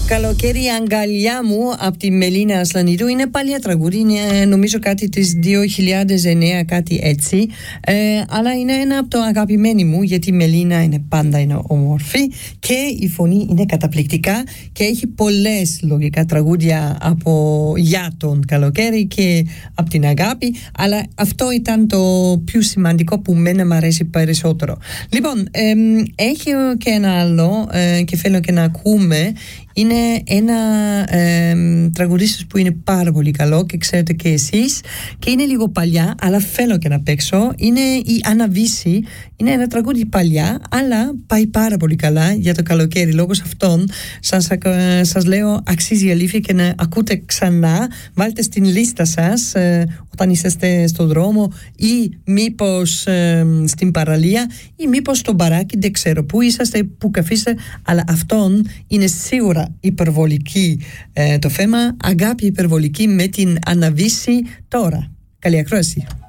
Καλοκαίρι αγκαλιά μου από τη Μελίνα Ασλανίδου. Είναι παλιά τραγούδι, είναι νομίζω κάτι της 2009, κάτι έτσι, αλλά είναι ένα από το αγαπημένο μου, γιατί η Μελίνα είναι όμορφη και η φωνή είναι καταπληκτικά και έχει πολλές λογικά τραγούδια για τον καλοκαίρι και από την αγάπη, αλλά αυτό ήταν το πιο σημαντικό που μένα μου αρέσει περισσότερο. Λοιπόν, έχει και ένα άλλο και θέλω και να ακούμε. Είναι ένα τραγουδίστος που είναι πάρα πολύ καλό και ξέρετε και εσείς, και είναι λίγο παλιά, αλλά θέλω και να παίξω. Είναι η Άννα Βύση. Είναι ένα τραγούδι παλιά, αλλά πάει πάρα πολύ καλά για το καλοκαίρι. Λόγω αυτών σας λέω, αξίζει αλήθεια και να ακούτε ξανά. Βάλτε στην λίστα σας όταν είσαστε στον δρόμο ή μήπως στην παραλία ή μήπως στο μπαράκι, δεν ξέρω που είσαστε, που καφίστε, αλλά αυτόν είναι σίγουρα υπερβολική το θέμα. Αγάπη υπερβολική με την Άννα Βύση τώρα. Καλή ακρόαση.